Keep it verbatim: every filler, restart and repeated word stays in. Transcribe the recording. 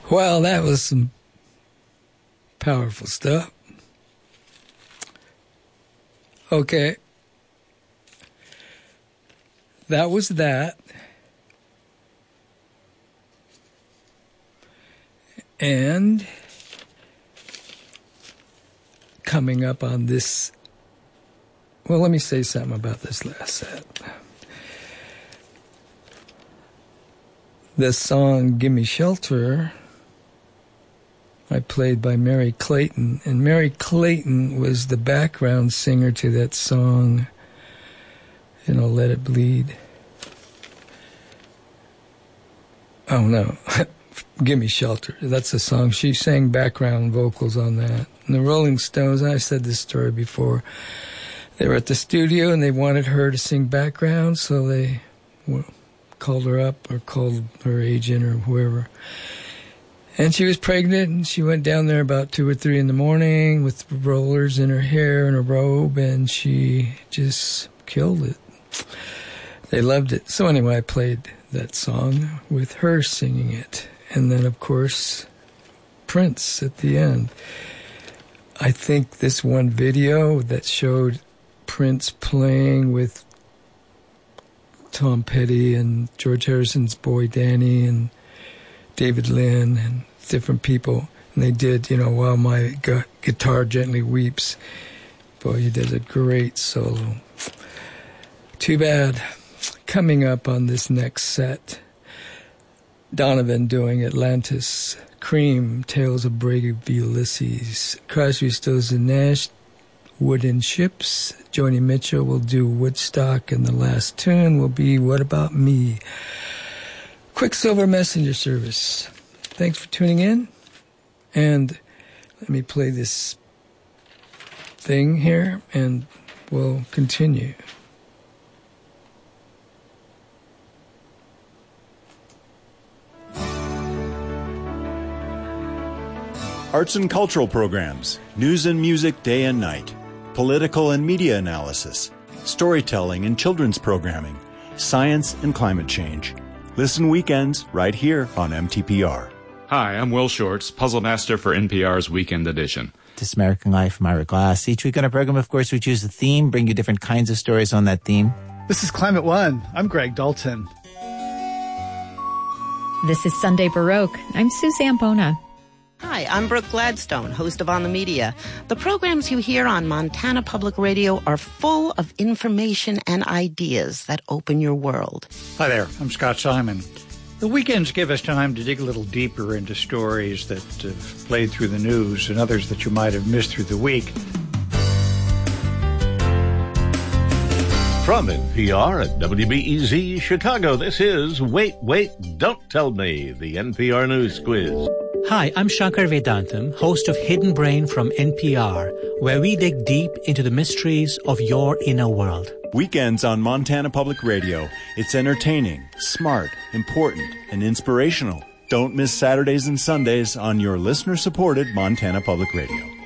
Well, that was some powerful stuff. Okay. That was that. And coming up on this, well, let me say something about this last set. The song Gimme Shelter I played by Mary Clayton, and Mary Clayton was the background singer to that song, you know, Let It Bleed. Oh, no. Gimme Shelter. That's the song. She sang background vocals on that. And the Rolling Stones, I said this story before, they were at the studio and they wanted her to sing background, so they well, called her up or called her agent or whoever. And she was pregnant, and she went down there about two or three in the morning with rollers in her hair and a robe, and she just killed it. They loved it. So anyway, I played that song with her singing it. And then, of course, Prince at the end. I think this one video that showed Prince playing with Tom Petty and George Harrison's boy Danny and David Lynn and different people. And they did, you know, While My Gu- Guitar Gently Weeps. Boy, he did a great solo. Too bad. Coming up on this next set, Donovan doing Atlantis, Cream, Tales of Brave Ulysses, Crosby, Stills and Nash, Wooden Ships, Joni Mitchell will do Woodstock, and the last tune will be What About Me? Quicksilver Messenger Service. Thanks for tuning in, and let me play this thing here, and we'll continue. Arts and cultural programs, news and music day and night, political and media analysis, storytelling and children's programming, science and climate change. Listen weekends right here on M T P R. Hi, I'm Will Shorts, Puzzle Master for N P R's Weekend Edition. This American Life, I'm Ira Glass. Each week on our program, of course, we choose a theme, bring you different kinds of stories on that theme. This is Climate One. I'm Greg Dalton. This is Sunday Baroque. I'm Suzanne Bona. Hi, I'm Brooke Gladstone, host of On the Media. The programs you hear on Montana Public Radio are full of information and ideas that open your world. Hi there, I'm Scott Simon. The weekends give us time to dig a little deeper into stories that have played through the news and others that you might have missed through the week. From N P R at W B E Z Chicago, this is Wait, Wait, Don't Tell Me, the N P R News Quiz. Hi, I'm Shankar Vedantam, host of Hidden Brain from N P R, where we dig deep into the mysteries of your inner world. Weekends on Montana Public Radio. It's entertaining, smart, important, and inspirational. Don't miss Saturdays and Sundays on your listener-supported Montana Public Radio.